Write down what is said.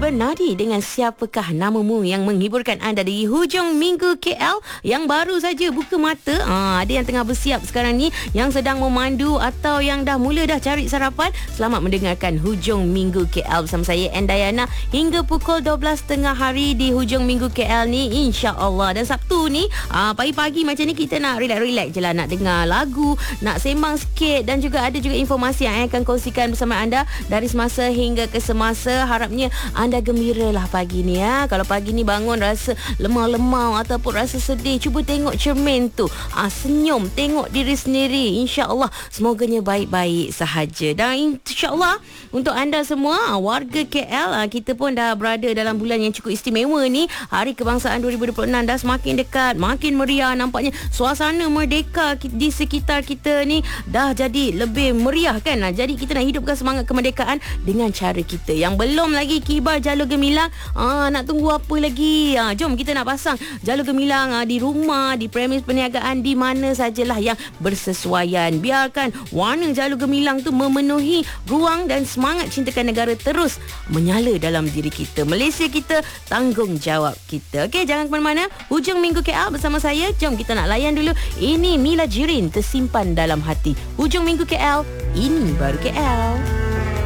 bernadi dengan siapakah namamu yang menghiburkan anda di hujung minggu KL yang baru saja buka mata. Ada yang tengah bersiap sekarang ni, yang sedang memandu atau yang dah mula dah cari sarapan. Selamat mendengarkan hujung minggu KL bersama saya Endayana hingga pukul 12 tengah hari di hujung minggu KL ni, insya-Allah. Dan Sabtu ni pagi-pagi macam ni kita nak relax-relax je lah, nak dengar lagu, nak sembang sikit, dan juga ada juga informasi yang saya akan kongsikan bersama anda dari semasa hingga ke semasa. Harapnya anda gembira lah pagi ni ya. Kalau pagi ni bangun rasa lemah-lemah ataupun rasa sedih, cuba tengok cermin tu, senyum, tengok diri sendiri. InsyaAllah semoganya baik-baik sahaja. Dan insyaAllah untuk anda semua warga KL, kita pun dah berada dalam bulan yang cukup istimewa ni. Hari Kebangsaan 2026 dah semakin dekat, makin meriah. Nampaknya suasana merdeka di sekitar kita ni dah jadi lebih meriah kan. Jadi kita nak hidupkan semangat kemerdekaan dengan cara kita. Yang belum lagi kibar jalur gemilang, nak tunggu apa lagi? Jom kita nak pasang jalur gemilang di rumah, di premis perniagaan, di mana sajalah yang bersesuaian. Biarkan warna jalur gemilang tu memenuhi ruang dan semangat cintakan negara terus menyala dalam diri kita. Malaysia kita, tanggungjawab kita. Okey, jangan ke mana-mana. Hujung minggu KL bersama saya. Jom kita nak layan dulu. Ini Mila Jirin, tersimpan dalam hati. Hujung minggu KL, ini baru KL.